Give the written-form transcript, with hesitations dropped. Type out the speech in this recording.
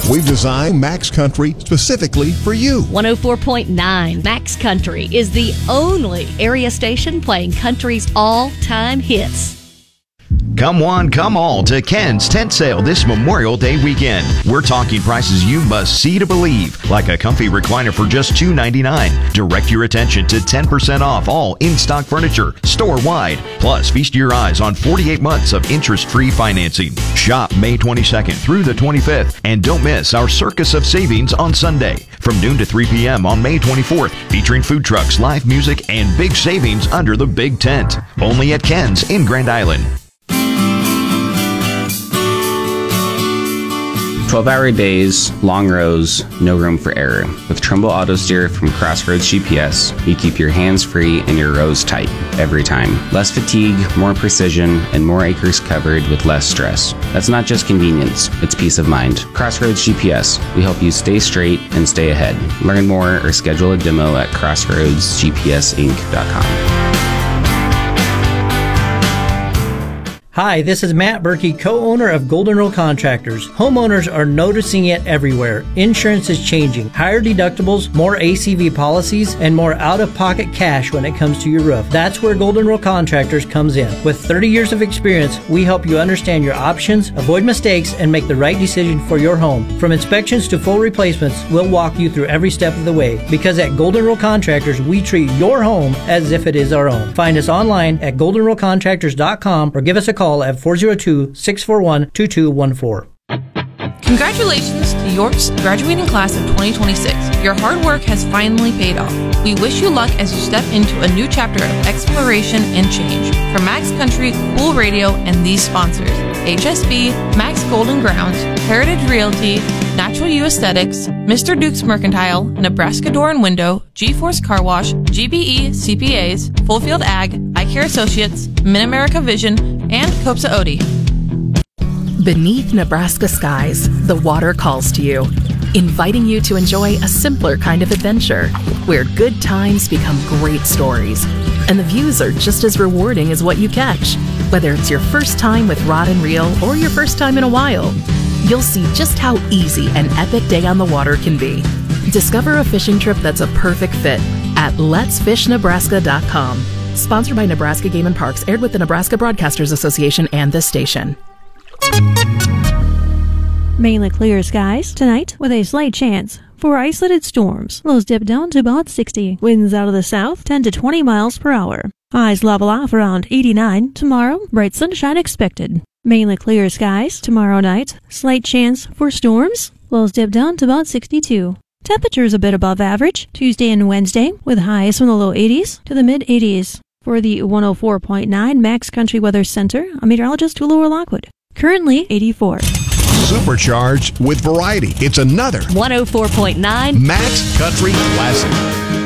We've designed Max Country specifically for you. 104.9 Max Country is the only area station playing country's all-time hits. Come one, come all to Ken's tent sale this Memorial Day weekend. We're talking prices you must see to believe, like a comfy recliner for just $2.99. Direct your attention to 10% off all in-stock furniture, store-wide. Plus, feast your eyes on 48 months of interest-free financing. Shop May 22nd through the 25th, and don't miss our Circus of Savings on Sunday from noon to 3 p.m. on May 24th, featuring food trucks, live music, and big savings under the big tent. Only at Ken's in Grand Island. 12-hour days, long rows, no room for error. With Trumbull Auto Steer from Crossroads GPS, you keep your hands free and your rows tight every time. Less fatigue, more precision, and more acres covered with less stress. That's not just convenience, it's peace of mind. Crossroads GPS, we help you stay straight and stay ahead. Learn more or schedule a demo at crossroadsgpsinc.com. Hi, this is Matt Berkey, co-owner of Golden Rule Contractors. Homeowners are noticing it everywhere. Insurance is changing. Higher deductibles, more ACV policies, and more out-of-pocket cash when it comes to your roof. That's where Golden Rule Contractors comes in. With 30 years of experience, we help you understand your options, avoid mistakes, and make the right decision for your home. From inspections to full replacements, we'll walk you through every step of the way. Because at Golden Rule Contractors, we treat your home as if it is our own. Find us online at goldenrulecontractors.com or give us a call at 402-641-2214. Congratulations to York's graduating class of 2026. Your hard work has finally paid off. We wish you luck as you step into a new chapter of exploration and change. For Max Country, Cool Radio, and these sponsors, HSB, Max Golden Grounds, Heritage Realty, Natural U Aesthetics, Mr. Duke's Mercantile, Nebraska Door and Window, G-Force Car Wash, GBE CPAs, Fullfield Ag, iCare Associates, Mid-America Vision, and Copsa Odie. Beneath Nebraska skies, the water calls to you, inviting you to enjoy a simpler kind of adventure, where good times become great stories, and the views are just as rewarding as what you catch. Whether it's your first time with rod and reel or your first time in a while, you'll see just how easy an epic day on the water can be. Discover a fishing trip that's a perfect fit at letsfishnebraska.com. Sponsored by Nebraska Game and Parks, aired with the Nebraska Broadcasters Association and this station. Mainly clear skies tonight with a slight chance for isolated storms. Lows dip down to about 60. Winds out of the south 10 to 20 miles per hour. Highs level off around 89. Tomorrow, bright sunshine expected. Mainly clear skies tomorrow night. Slight chance for storms. Lows dip down to about 62. Temperatures a bit above average Tuesday and Wednesday with highs from the low 80s to the mid 80s. For the 104.9 Max Country Weather Center, I'm meteorologist Laura Lockwood. Currently 84. Supercharged with variety. It's another 104.9 Max Country Classic.